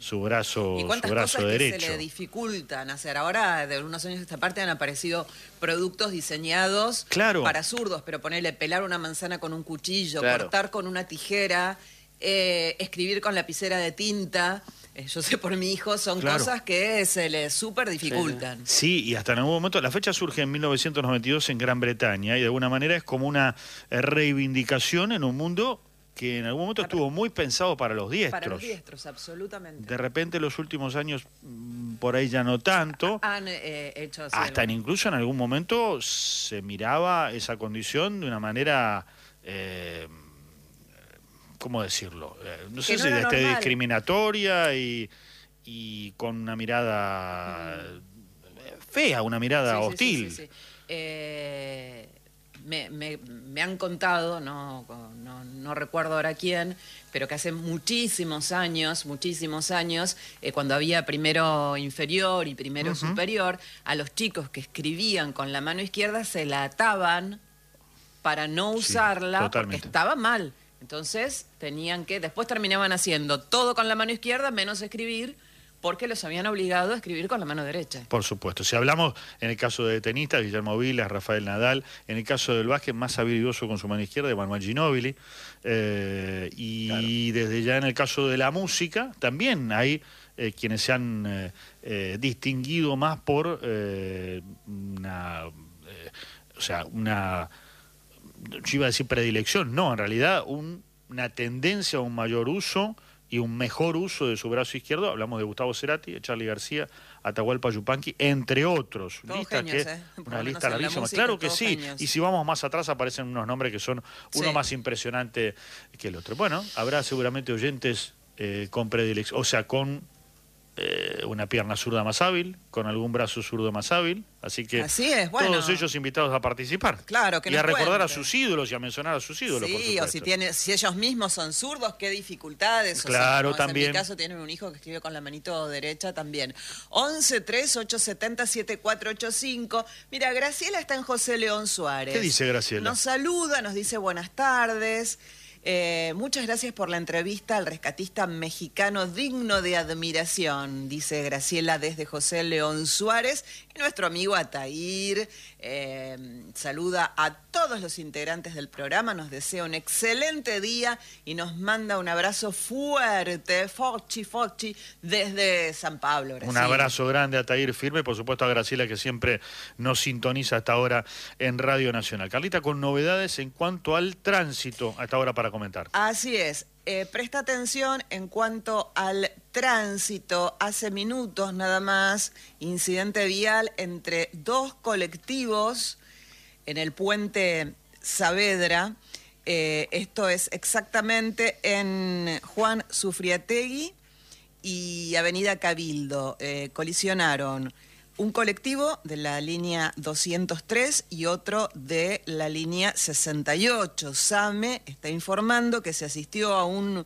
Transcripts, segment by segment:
su brazo Y cuántas derecho. cosas que se le dificultan hacer. Ahora, de unos años a esta parte, han aparecido productos diseñados para zurdos, pero ponerle pelar una manzana con un cuchillo, cortar con una tijera, escribir con lapicera de tinta. Yo sé por mi hijo, son cosas que se le súper dificultan. Sí, y hasta en algún momento, la fecha surge en 1992 en Gran Bretaña, y de alguna manera es como una reivindicación en un mundo que en algún momento estuvo muy pensado para los diestros. Para los diestros, absolutamente. De repente, los últimos años, por ahí ya no tanto. Han hecho así. Hasta incluso en algún momento se miraba esa condición de una manera... ¿cómo decirlo? No sé si discriminatoria y con una mirada fea, una mirada hostil. Sí. Me han contado, no recuerdo ahora quién, pero que hace muchísimos años, cuando había primero inferior y primero superior, a los chicos que escribían con la mano izquierda se la ataban para no usarla porque estaba mal. Entonces tenían que, después terminaban haciendo todo con la mano izquierda menos escribir, porque los habían obligado a escribir con la mano derecha. Por supuesto. Si hablamos en el caso de tenistas, Guillermo Vilas, Rafael Nadal, en el caso del básquet, más habilidoso con su mano izquierda, Manuel Ginóbili, y desde ya en el caso de la música, también hay quienes se han distinguido más por yo iba a decir predilección, no, en realidad una tendencia a un mayor uso y un mejor uso de su brazo izquierdo. Hablamos de Gustavo Cerati, de Charly García, Atahualpa Yupanqui, entre otros. Una lista larguísima. Claro que sí, genios. Y si vamos más atrás aparecen unos nombres que son uno más impresionante que el otro. Bueno, habrá seguramente oyentes con predilección, o sea, con una pierna zurda más hábil, con algún brazo zurdo más hábil, así que todos ellos invitados a participar. Claro, que y a recordar a sus ídolos y a mencionar a sus ídolos, por supuesto. O si ellos mismos son zurdos, qué dificultades. Claro, o sea, también. En mi caso tienen un hijo que escribe con la manito derecha también. 11-3-870-7485. Mira, Graciela está en José León Suárez. ¿Qué dice Graciela? Nos saluda, nos dice buenas tardes. Muchas gracias por la entrevista al rescatista mexicano digno de admiración, dice Graciela desde José León Suárez. Y nuestro amigo Atair saluda a todos los integrantes del programa, nos desea un excelente día y nos manda un abrazo fuerte, forchi, desde San Pablo, Brasil. Un abrazo grande a Atair, firme, por supuesto a Graciela, que siempre nos sintoniza hasta ahora en Radio Nacional. Carlita, con novedades en cuanto al tránsito hasta ahora para comentar. Así es. Presta atención en cuanto al tránsito. Hace minutos nada más, incidente vial entre dos colectivos en el puente Saavedra. Esto es exactamente en Juan Sufriategui y Avenida Cabildo. Colisionaron un colectivo de la línea 203 y otro de la línea 68. SAME está informando que se asistió a un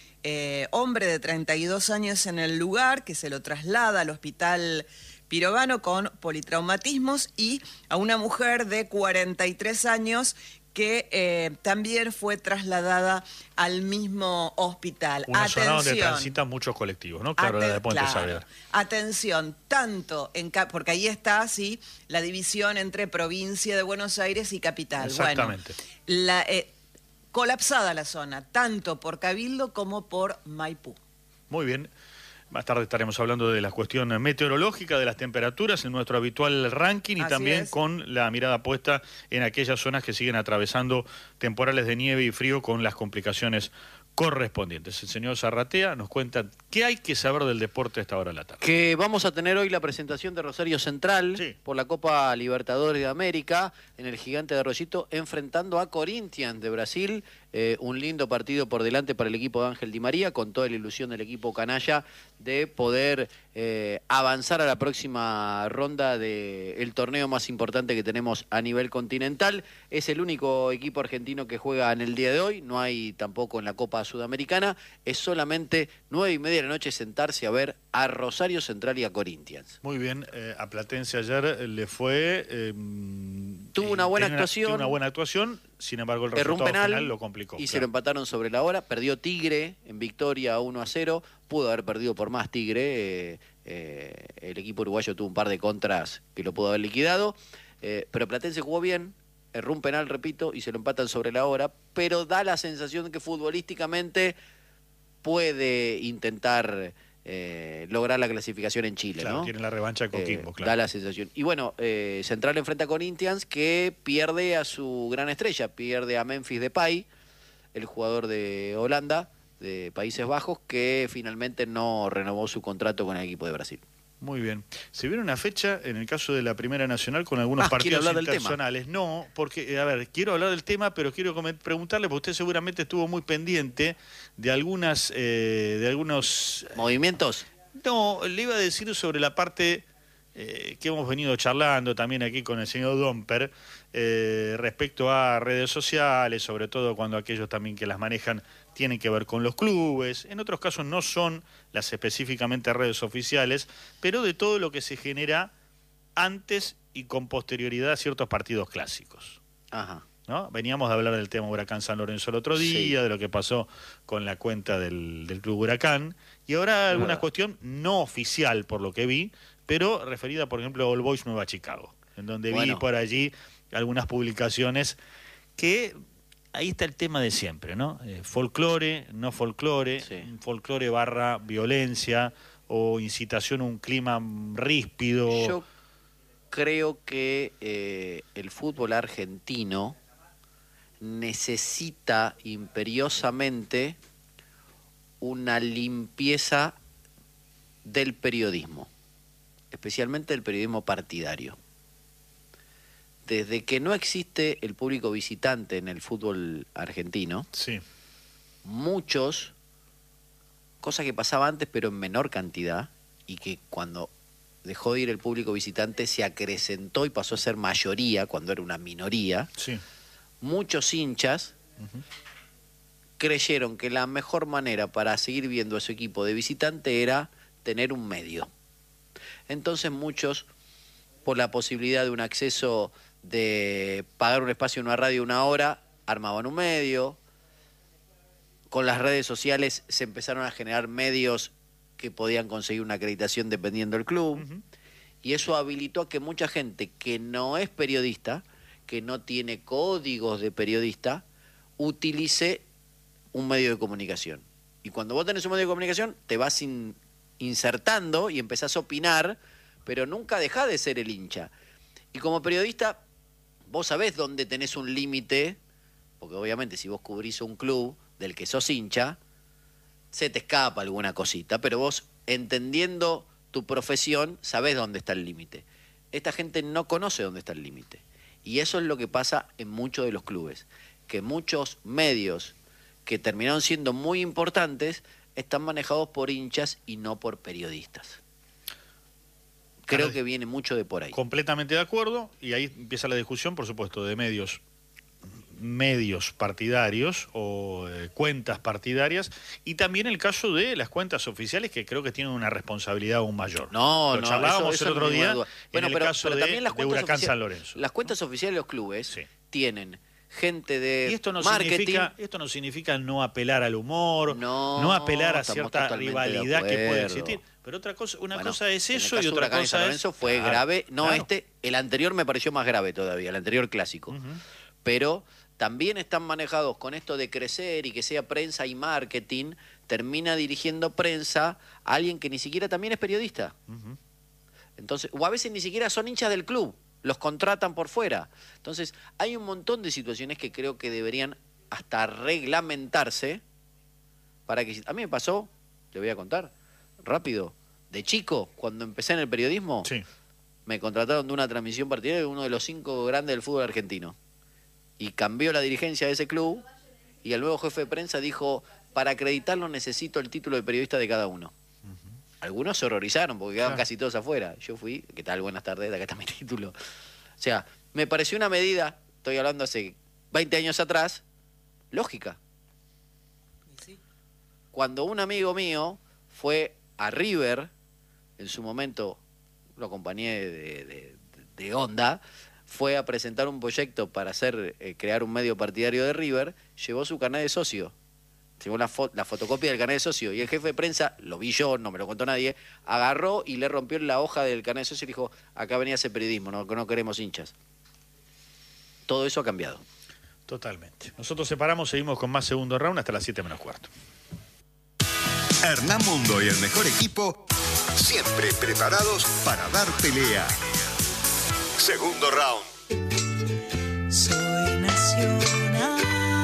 hombre de 32 años en el lugar, que se lo traslada al hospital Pirovano con politraumatismos, y a una mujer de 43 años que también fue trasladada al mismo hospital. Una zona donde transitan muchos colectivos, ¿no? Claro, la de Puente Saavedra. Atención, tanto porque ahí está, la división entre provincia de Buenos Aires y capital. Exactamente. Bueno, colapsada la zona, tanto por Cabildo como por Maipú. Muy bien. Más tarde estaremos hablando de la cuestión meteorológica, de las temperaturas, en nuestro habitual ranking, y también con la mirada puesta en aquellas zonas que siguen atravesando temporales de nieve y frío con las complicaciones correspondientes. El señor Zarratea nos cuenta qué hay que saber del deporte a esta hora de la tarde. Que vamos a tener hoy la presentación de Rosario Central por la Copa Libertadores de América en el Gigante de Arroyito, enfrentando a Corinthians de Brasil. Un lindo partido por delante para el equipo de Ángel Di María, con toda la ilusión del equipo canalla de poder avanzar a la próxima ronda del torneo más importante que tenemos a nivel continental. Es el único equipo argentino que juega en el día de hoy, no hay tampoco en la Copa Sudamericana. Es solamente 9:30 de la noche sentarse a ver a Rosario Central y a Corinthians. Muy bien, a Platense ayer le fue tuvo una buena actuación. Tuvo una buena actuación, sin embargo el resultado final lo complicó. Y se lo empataron sobre la hora. Perdió Tigre en victoria 1-0. Pudo haber perdido por más Tigre. El equipo uruguayo tuvo un par de contras que lo pudo haber liquidado. Pero Platense jugó bien. Erró un penal, repito, y se lo empatan sobre la hora. Pero da la sensación de que futbolísticamente puede intentar lograr la clasificación en Chile, claro, ¿no? Tiene la revancha con Coquimbo, claro. Da la sensación. Y bueno, Central enfrenta a Corinthians, que pierde a su gran estrella, pierde a Memphis Depay, el jugador de Holanda, de Países Bajos, que finalmente no renovó su contrato con el equipo de Brasil. Muy bien. ¿Se viene una fecha en el caso de la Primera Nacional con algunos partidos internacionales? No, porque, a ver, quiero hablar del tema, pero quiero preguntarle, porque usted seguramente estuvo muy pendiente de algunos... ¿Movimientos? No, le iba a decir sobre la parte que hemos venido charlando también aquí con el señor Domper, respecto a redes sociales, sobre todo cuando aquellos también que las manejan tienen que ver con los clubes, en otros casos no son las específicamente redes oficiales, pero de todo lo que se genera antes y con posterioridad a ciertos partidos clásicos. Ajá. ¿No? Veníamos de hablar del tema Huracán San Lorenzo el otro día, sí, de lo que pasó con la cuenta del Club Huracán, y ahora alguna cuestión no oficial por lo que vi, pero referida, por ejemplo, a All Boys Nueva Chicago, en donde vi por allí algunas publicaciones que... Ahí está el tema de siempre, ¿no? Folclore, no folclore, sí, folclore barra violencia o incitación a un clima ríspido. Yo creo que el fútbol argentino necesita imperiosamente una limpieza del periodismo, especialmente del periodismo partidario. Desde que no existe el público visitante en el fútbol argentino, sí, muchos, cosa que pasaba antes pero en menor cantidad, y que cuando dejó de ir el público visitante se acrecentó y pasó a ser mayoría cuando era una minoría, sí, muchos hinchas creyeron que la mejor manera para seguir viendo a su equipo de visitante era tener un medio. Entonces muchos, por la posibilidad de un acceso de pagar un espacio en una radio 1 hora, armaban un medio. Con las redes sociales se empezaron a generar medios que podían conseguir una acreditación dependiendo del club, y eso habilitó a que mucha gente que no es periodista, que no tiene códigos de periodista, utilice un medio de comunicación. Y cuando vos tenés un medio de comunicación, te vas insertando y empezás a opinar, pero nunca dejás de ser el hincha. Y como periodista, vos sabés dónde tenés un límite, porque obviamente si vos cubrís un club del que sos hincha, se te escapa alguna cosita, pero vos, entendiendo tu profesión, sabés dónde está el límite. Esta gente no conoce dónde está el límite. Y eso es lo que pasa en muchos de los clubes, que muchos medios que terminaron siendo muy importantes están manejados por hinchas y no por periodistas. Creo que viene mucho de por ahí. Completamente de acuerdo, y ahí empieza la discusión, por supuesto, de medios partidarios o cuentas partidarias, y también el caso de las cuentas oficiales, que creo que tienen una responsabilidad aún mayor. No, lo charlábamos eso el otro día bueno, en el caso también las de Huracán San Lorenzo. Las cuentas oficiales de los clubes tienen gente de y esto no marketing. Esto no significa no apelar al humor, no apelar a cierta rivalidad que puede existir. Pero otra cosa, cosa es eso y otra cosa San Lorenzo es... fue grave. No, el anterior me pareció más grave todavía, el anterior clásico. Pero también están manejados con esto de crecer y que sea prensa y marketing, termina dirigiendo prensa a alguien que ni siquiera también es periodista. Entonces, o a veces ni siquiera son hinchas del club, los contratan por fuera. Entonces, hay un montón de situaciones que creo que deberían hasta reglamentarse para que... A mí me pasó, le voy a contar, rápido, de chico, cuando empecé en el periodismo, me contrataron de una transmisión partidaria de uno de los 5 grandes del fútbol argentino. Y cambió la dirigencia de ese club y el nuevo jefe de prensa dijo, para acreditarlo necesito el título de periodista de cada uno. Algunos se horrorizaron porque quedaban casi todos afuera. Yo fui, ¿qué tal? Buenas tardes, acá está mi título. O sea, me pareció una medida, estoy hablando hace 20 años atrás, lógica. Cuando un amigo mío fue a River, en su momento lo acompañé de Onda, fue a presentar un proyecto para crear un medio partidario de River, llevó su carnet de socio. Llevó la fotocopia del carnet de socio. Y el jefe de prensa, lo vi yo, no me lo contó nadie, agarró y le rompió la hoja del carnet de socio y dijo, acá venía ese periodismo, no queremos hinchas. Todo eso ha cambiado. Totalmente. Nosotros separamos, seguimos con más segundo round hasta las 7:15. Hernán Mundo y el mejor equipo, siempre preparados para dar pelea. Segundo round. Soy nacional.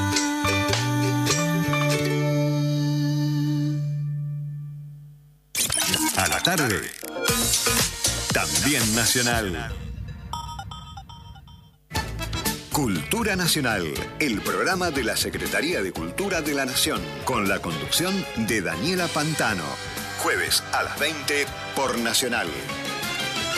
A la tarde, también nacional. Cultura Nacional, el programa de la Secretaría de Cultura de la Nación, con la conducción de Daniela Pantano. Jueves a las 20 por Nacional.